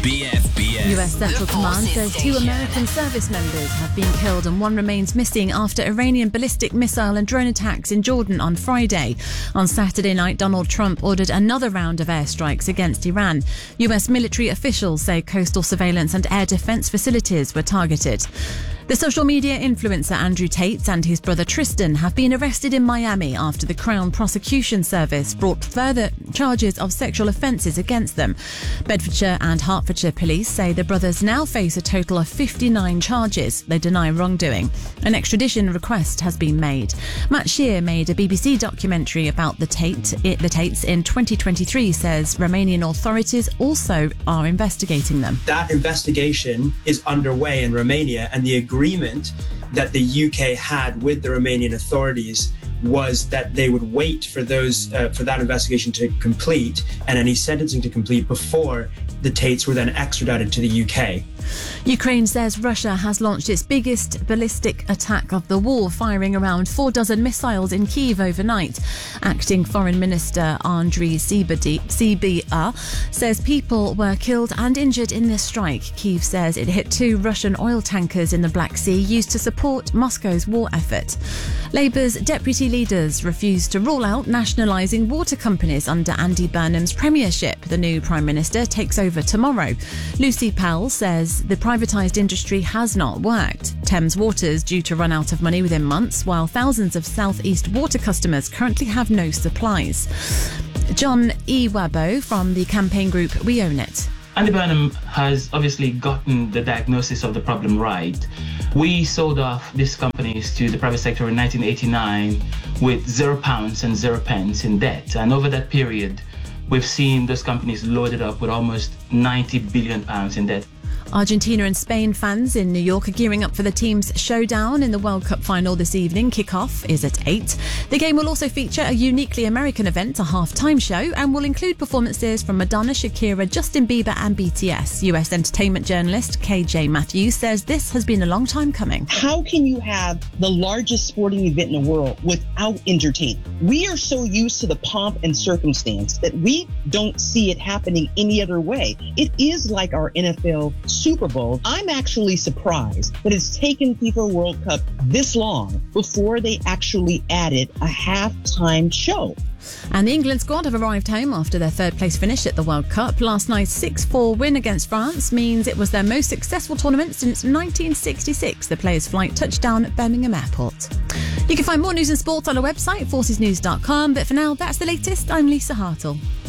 BFBS. US Central Command says 2 American service members have been killed and 1 remains missing after Iranian ballistic missile and drone attacks in Jordan on Friday. On Saturday night, Donald Trump ordered another round of airstrikes against Iran. US military officials say coastal surveillance and air defense facilities were targeted. The social media influencer Andrew Tate and his brother Tristan have been arrested in Miami after the Crown Prosecution Service brought further charges of sexual offences against them. Bedfordshire and Hertfordshire police say the brothers now face a total of 59 charges. They deny wrongdoing. An extradition request has been made. Matt Shear made a BBC documentary about the Tates in 2023, says Romanian authorities also are investigating them. That investigation is underway in Romania, and the agreement that the UK had with the Romanian authorities was that they would wait for that investigation to complete and any sentencing to complete before the Tates were then extradited to the UK. Ukraine says Russia has launched its biggest ballistic attack of the war, firing around 4 dozen missiles in Kyiv overnight. Acting Foreign Minister Andriy Sybiha says people were killed and injured in this strike. Kyiv says it hit 2 Russian oil tankers in the Black Sea used to support Moscow's war effort. Labour's deputy leaders refused to rule out nationalising water companies under Andy Burnham's premiership. The new Prime Minister takes over tomorrow. Lucy Powell says the privatised industry has not worked. Thames Water's due to run out of money within months, while thousands of South East Water customers currently have no supplies. John E. Wabo from the campaign group We Own It. Andy Burnham has obviously gotten the diagnosis of the problem right. We sold off these companies to the private sector in 1989 with £0 and 0 pence in debt. And over that period, we've seen those companies loaded up with almost £90 billion in debt. Argentina and Spain fans in New York are gearing up for the team's showdown in the World Cup final this evening. Kickoff is at 8. The game will also feature a uniquely American event, a halftime show, and will include performances from Madonna, Shakira, Justin Bieber and BTS. US entertainment journalist KJ Matthews says this has been a long time coming. How can you have the largest sporting event in the world without entertainment? We are so used to the pomp and circumstance that we don't see it happening any other way. It is like our NFL Super Bowl. I'm actually surprised that it's taken FIFA World Cup this long before they actually added a halftime show. And the England squad have arrived home after their third place finish at the World Cup. Last night's 6-4 win against France means it was their most successful tournament since 1966. The players' flight touched down at Birmingham Airport. You can find more news and sports on our website, forcesnews.com. But for now, that's the latest. I'm Lisa Hartle.